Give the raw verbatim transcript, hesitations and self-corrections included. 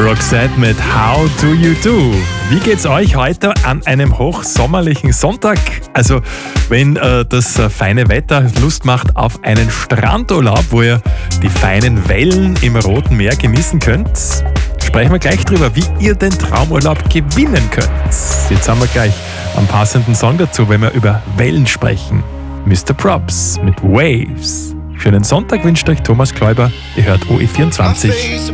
Roxette mit How Do You Do? Wie geht's euch heute an einem hochsommerlichen Sonntag? Also, wenn äh, das äh, feine Wetter Lust macht auf einen Strandurlaub, wo ihr die feinen Wellen im Roten Meer genießen könnt, sprechen wir gleich drüber, wie ihr den Traumurlaub gewinnen könnt. Jetzt haben wir gleich einen passenden Song dazu, wenn wir über Wellen sprechen. Mister Props mit Waves. Schönen Sonntag wünscht euch Thomas Kläuber. Ihr hört O E vierundzwanzig.